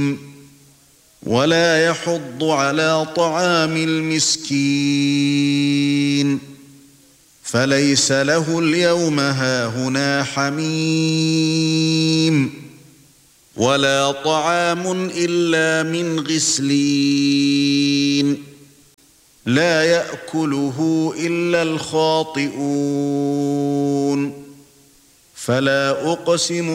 ولا يحض على طعام المسكين فليس له اليوم هاهنا حميم ولا طعام إلا من غسلين لا يأكله إلا الخاطئون فلا أقسم